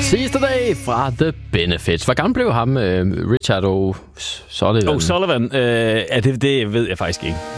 Sidste dag fra The Benefits. Hvor gammel blev ham, Richard O'Sullivan? O'Sullivan? Det ved jeg faktisk ikke.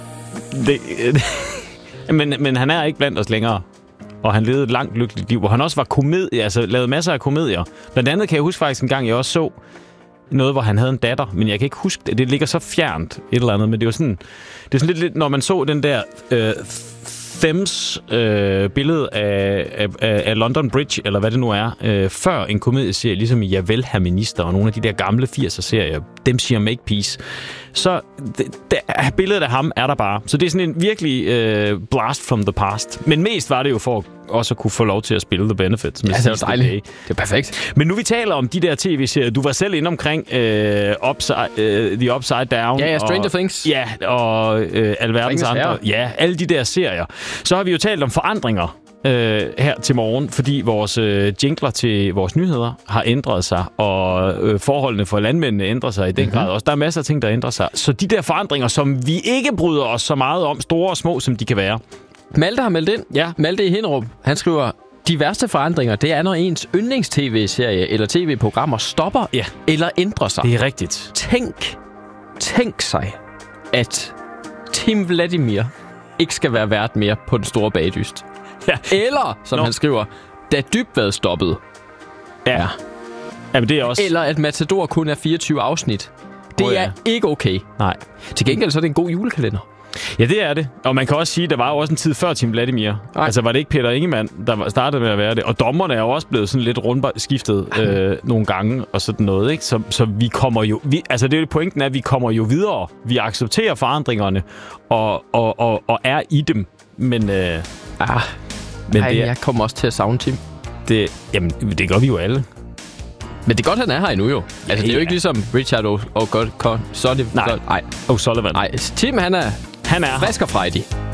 Men han er ikke blandt os længere. Og han levede et langt, lykkeligt liv, hvor han også var lavede masser af komedier. Blandt andet kan jeg huske faktisk en gang, jeg også så noget, hvor han havde en datter, men jeg kan ikke huske det. Det ligger så fjernt et eller andet, men det er jo sådan, lidt, når man så den der Thames billede af London Bridge, eller hvad det nu er, før en komedieserie, ligesom i Javel, Herr Minister, og nogle af de der gamle 80'er-serier, dem siger Makepeace, så billedet af ham er der bare. Så det er sådan en virkelig blast from the past. Men mest var det jo for også at kunne få lov til at spille The Benefits. Ja, det er dejligt. Det er perfekt. Men nu vi taler om de der tv-serier, du var selv inde omkring The Upside Down. Ja, Stranger Things. Ja, og alverdens andre. Ja, alle de der serier. Så har vi jo talt om forandringer her til morgen, fordi vores jingler til vores nyheder har ændret sig, og forholdene for landmændene ændrer sig i den grad også. Der er masser af ting, der ændrer sig. Så de der forandringer, som vi ikke bryder os så meget om, store og små, som de kan være. Malte har meldt ind. Ja. Malte i Hinderup. Han skriver, de værste forandringer, det er, når ens yndlings-tv-serie eller tv-programmer stopper eller ændrer sig. Det er rigtigt. Tænk sig, at Tim Vladimir ikke skal være vært mere på Den Store Bagdyst. Ja. Eller, som han skriver, da Dybvad stoppede. Ja. Jamen, det er også... Eller at Matador kun er 24 afsnit. Det er ikke okay. Nej. Til gengæld så er det en god julekalender. Ja, det er det. Og man kan også sige, at der var jo også en tid før Tim Vladimir. Nej. Altså, var det ikke Peter Ingemann, der startede med at være det? Og dommerne er jo også blevet sådan lidt skiftet nogle gange og sådan noget, ikke? Så vi kommer jo... altså, det er pointen er, at vi kommer jo videre. Vi accepterer forandringerne og er i dem. Men jeg kommer også til at savne Tim. Jamen, det gør vi jo alle. Men det er godt, han er her endnu jo. Altså, det er jo ikke ligesom Richard O'Sullivan. Nej, O'Sullivan. Nej, Tim han er frisk og frejdig.